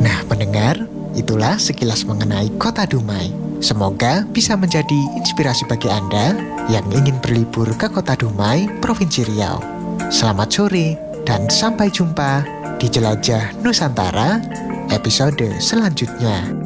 Nah pendengar, itulah sekilas mengenai Kota Dumai. Semoga bisa menjadi inspirasi bagi Anda yang ingin berlibur ke Kota Dumai, Provinsi Riau. Selamat sore dan sampai jumpa di Jelajah Nusantara episode selanjutnya.